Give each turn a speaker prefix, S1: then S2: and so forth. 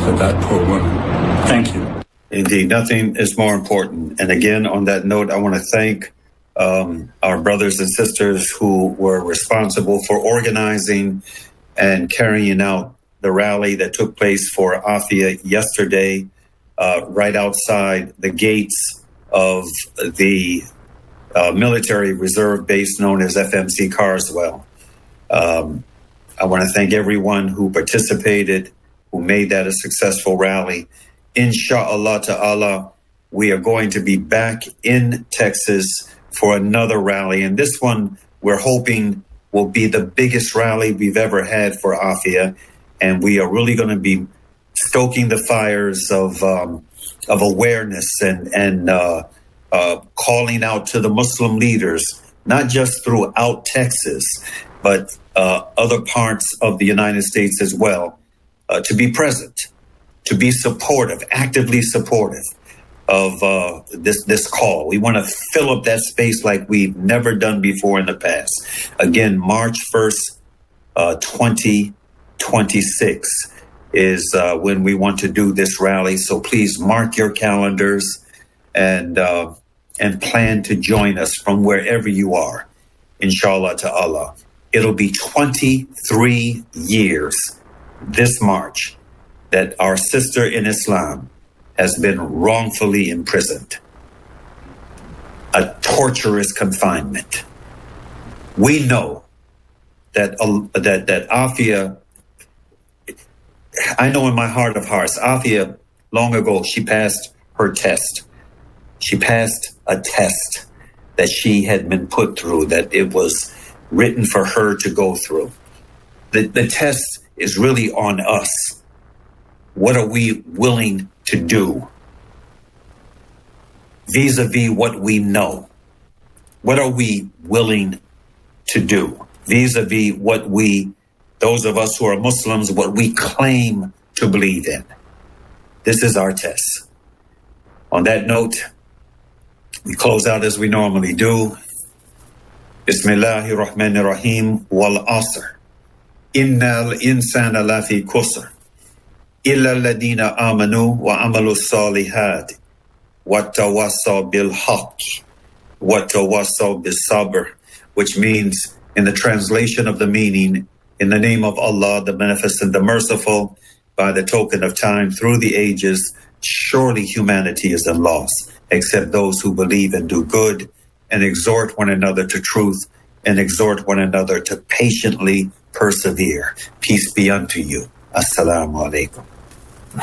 S1: for that poor woman. Thank you.
S2: Indeed, nothing is more important. And again, on that note, I want to thank our brothers and sisters who were responsible for organizing and carrying out the rally that took place for Afia yesterday, right outside the gates of the military reserve base known as FMC Carswell. I want to thank everyone who participated, who made that a successful rally. Insha'Allah ta'ala, we are going to be back in Texas for another rally. And this one, we're hoping, will be the biggest rally we've ever had for Afia. And we are really going to be stoking the fires of awareness and calling out to the Muslim leaders, not just throughout Texas, but other parts of the United States as well, to be present, to be supportive, actively supportive of this call. We want to fill up that space like we've never done before in the past. Again, March 1st, 2026 is when we want to do this rally. So please mark your calendars and plan to join us from wherever you are, inshallah ta'ala. It'll be 23 years this March that our sister in Islam has been wrongfully imprisoned. A torturous confinement. We know that Afia, I know in my heart of hearts, Afia, long ago, she passed her test. She passed a test that she had been put through, that it was written for her to go through. The test is really on us. What are we willing to do vis-a-vis what we know? What are we willing to do vis-a-vis what those of us who are Muslims, what we claim to believe in? This is our test. On that note, we close out as we normally do. Bismillahir Rahmanir Rahim. Wal Asr. Innal insana lafi kusr. Illa alladhina amanu wa amalu salihat. Wa tawassaw bil haqq. Wa tawassaw bis sabr. Which means, in the translation of the meaning, in the name of Allah, the Beneficent, the Merciful, by the token of time through the ages, surely humanity is in loss, except those who believe and do good and exhort one another to truth and exhort one another to patiently persevere. Peace be unto you. Assalamu alaikum.